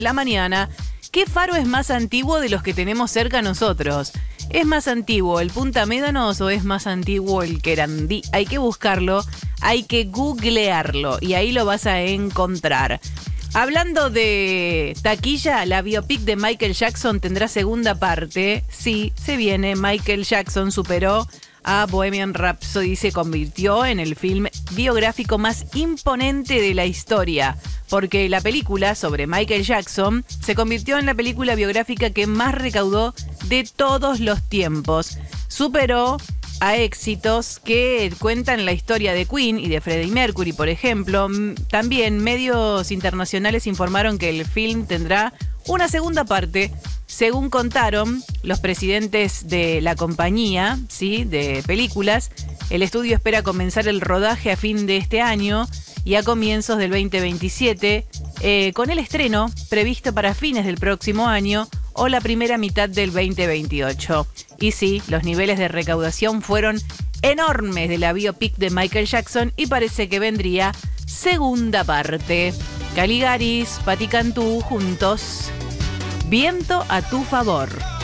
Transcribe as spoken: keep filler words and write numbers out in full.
La mañana. ¿Qué faro es más antiguo de los que tenemos cerca a nosotros? ¿Es más antiguo el Punta Médanos o es más antiguo el Querandí? Hay que buscarlo, hay que googlearlo y ahí lo vas a encontrar. Hablando de taquilla, la biopic de Michael Jackson tendrá segunda parte. Sí, se viene. Michael Jackson superó a Bohemian Rhapsody y se convirtió en el film biográfico más imponente de la historia, porque la película sobre Michael Jackson se convirtió en la película biográfica que más recaudó de todos los tiempos. Superó a éxitos que cuentan la historia de Queen y de Freddie Mercury, por ejemplo. También medios internacionales informaron que el film tendrá una segunda parte. Según contaron los presidentes de la compañía, ¿sí?, de películas, el estudio espera comenzar el rodaje a fin de este año y a comienzos del veinte veintisiete, eh, con el estreno previsto para fines del próximo año o la primera mitad del veinte veintiocho. Y sí, los niveles de recaudación fueron enormes de la biopic de Michael Jackson y parece que vendría segunda parte. Caligaris, Patti Cantú, juntos. Viento a tu favor.